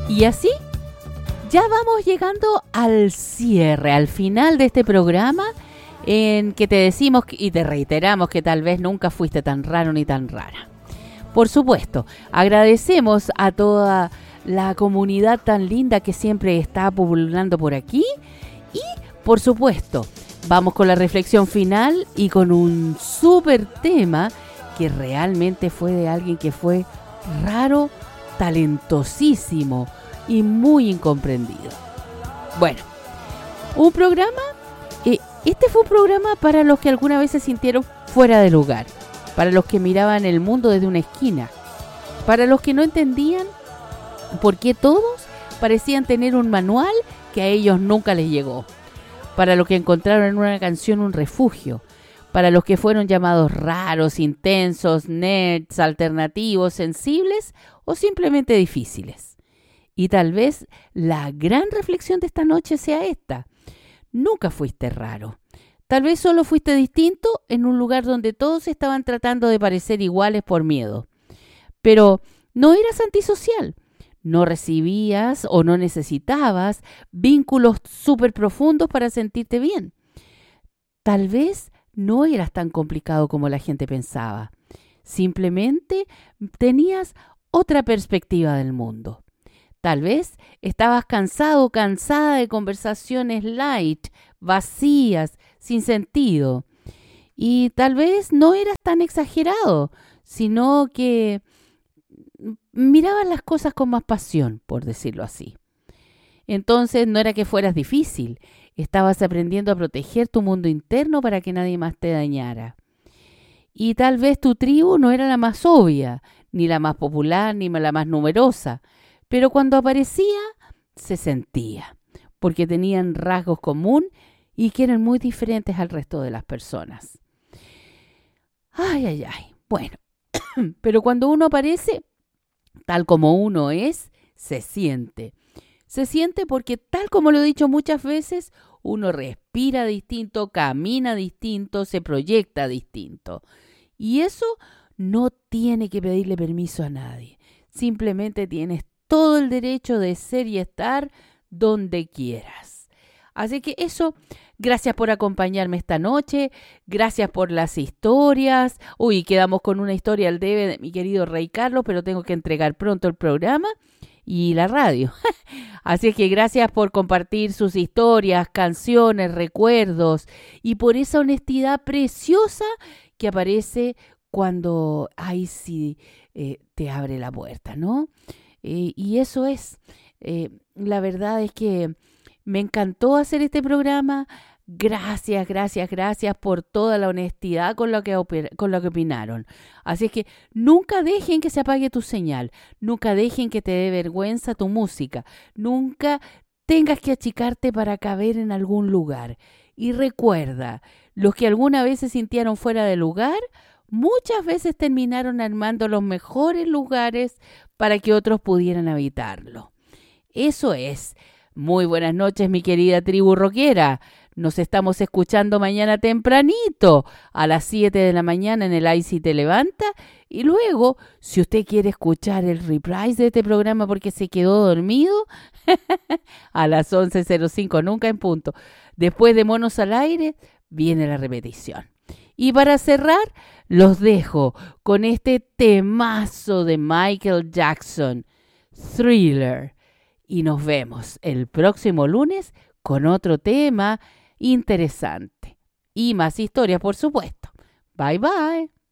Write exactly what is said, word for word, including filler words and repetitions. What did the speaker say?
Y así ya vamos llegando al cierre, al final de este programa, en que te decimos y te reiteramos que tal vez nunca fuiste tan raro ni tan rara. Por supuesto, agradecemos a toda la comunidad tan linda que siempre está pululando por aquí. Y, por supuesto, vamos con la reflexión final y con un súper tema que realmente fue de alguien que fue raro, talentosísimo y muy incomprendido. Bueno, un programa, eh, este fue un programa para los que alguna vez se sintieron fuera de lugar, para los que miraban el mundo desde una esquina, para los que no entendían por qué todos parecían tener un manual que a ellos nunca les llegó, para los que encontraron en una canción un refugio, para los que fueron llamados raros, intensos, nerds, alternativos, sensibles o simplemente difíciles. Y tal vez la gran reflexión de esta noche sea esta: nunca fuiste raro. Tal vez solo fuiste distinto en un lugar donde todos estaban tratando de parecer iguales por miedo. Pero no eras antisocial. No recibías o no necesitabas vínculos súper profundos para sentirte bien. Tal vez no eras tan complicado como la gente pensaba. Simplemente tenías otra perspectiva del mundo. Tal vez estabas cansado o cansada de conversaciones light, vacías, sin sentido. Y tal vez no eras tan exagerado, sino que mirabas las cosas con más pasión, por decirlo así. Entonces no era que fueras difícil, estabas aprendiendo a proteger tu mundo interno para que nadie más te dañara. Y tal vez tu tribu no era la más obvia, ni la más popular, ni la más numerosa, pero cuando aparecía, se sentía, porque tenían rasgos comunes y que eran muy diferentes al resto de las personas. Ay, ay, ay. Bueno, pero cuando uno aparece, tal como uno es, se siente. Se siente porque, tal como lo he dicho muchas veces, uno respira distinto, camina distinto, se proyecta distinto. Y eso no tiene que pedirle permiso a nadie. Simplemente tienes todo el derecho de ser y estar donde quieras. Así que eso, gracias por acompañarme esta noche, gracias por las historias. Uy, quedamos con una historia al debe de mi querido Rey Carlos, pero tengo que entregar pronto el programa y la radio. Así es que gracias por compartir sus historias, canciones, recuerdos y por esa honestidad preciosa que aparece cuando ahí sí eh, te abre la puerta, ¿no? Eh, y eso es, eh, la verdad es que me encantó hacer este programa. Gracias, gracias, gracias por toda la honestidad con lo que, con lo que opinaron. Así es que nunca dejen que se apague tu señal, nunca dejen que te dé vergüenza tu música, nunca tengas que achicarte para caber en algún lugar. Y recuerda, los que alguna vez se sintieron fuera de lugar, muchas veces terminaron armando los mejores lugares para que otros pudieran habitarlo. Eso es. Muy buenas noches, mi querida tribu rockera. Nos estamos escuchando mañana tempranito, a las siete de la mañana en el I C Te Levanta. Y luego, si usted quiere escuchar el reprise de este programa porque se quedó dormido, a las once cero cinco, nunca en punto. Después de Monos al Aire, viene la repetición. Y para cerrar, los dejo con este temazo de Michael Jackson, Thriller. Y nos vemos el próximo lunes con otro tema interesante. Y más historias, por supuesto. Bye, bye.